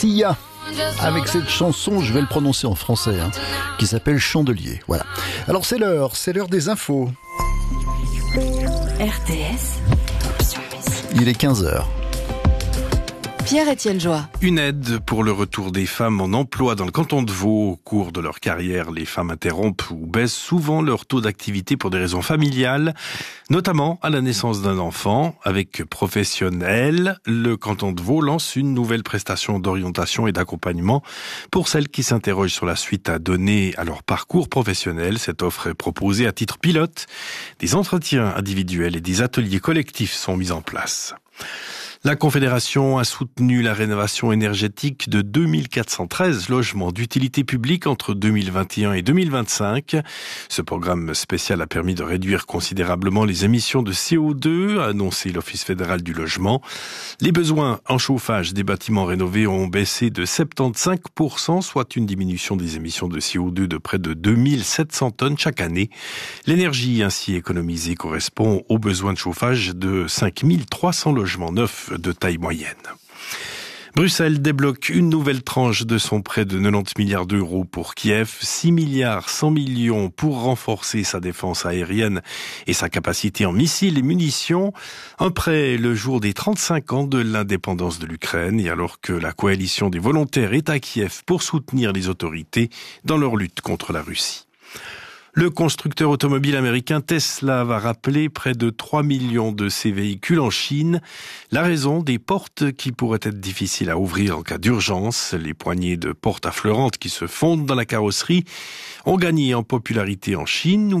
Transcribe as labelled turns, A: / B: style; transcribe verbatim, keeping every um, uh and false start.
A: Sia, avec cette chanson, je vais le prononcer en français, hein, qui s'appelle Chandelier. Voilà. Alors c'est l'heure, c'est l'heure des infos.
B: R T S.
A: Il est quinze heures.
C: Pierre-Étienne Joie.
D: Une aide pour le retour des femmes en emploi dans le canton de Vaud. Au cours de leur carrière, les femmes interrompent ou baissent souvent leur taux d'activité pour des raisons familiales, notamment à la naissance d'un enfant. Avec Professionnel, le canton de Vaud lance une nouvelle prestation d'orientation et d'accompagnement pour celles qui s'interrogent sur la suite à donner à leur parcours professionnel. Cette offre est proposée à titre pilote. Des entretiens individuels et des ateliers collectifs sont mis en place. La Confédération a soutenu la rénovation énergétique de deux mille quatre cent treize logements d'utilité publique entre deux mille vingt et un et deux mille vingt-cinq. Ce programme spécial a permis de réduire considérablement les émissions de C O deux, a annoncé l'Office fédéral du logement. Les besoins en chauffage des bâtiments rénovés ont baissé de soixante-quinze pour cent, soit une diminution des émissions de C O deux de près de deux mille sept cents tonnes chaque année. L'énergie ainsi économisée correspond aux besoins de chauffage de cinq mille trois cents logements neufs de taille moyenne. Bruxelles débloque une nouvelle tranche de son prêt de quatre-vingt-dix milliards d'euros pour Kiev, six milliards cent millions pour renforcer sa défense aérienne et sa capacité en missiles et munitions. Un prêt le jour des trente-cinq ans de l'indépendance de l'Ukraine et alors que la coalition des volontaires est à Kiev pour soutenir les autorités dans leur lutte contre la Russie. Le constructeur automobile américain Tesla va rappeler près de trois millions de ses véhicules en Chine. La raison, des portes qui pourraient être difficiles à ouvrir en cas d'urgence. Les poignées de portes affleurantes qui se fondent dans la carrosserie ont gagné en popularité en Chine.